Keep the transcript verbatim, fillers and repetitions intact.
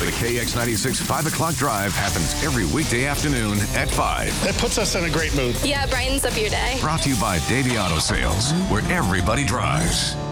The K X ninety-six five o'clock drive happens every weekday afternoon at five. It puts us in a great mood. Yeah, it brightens up your day. Brought to you by Davey Auto Sales, where everybody drives.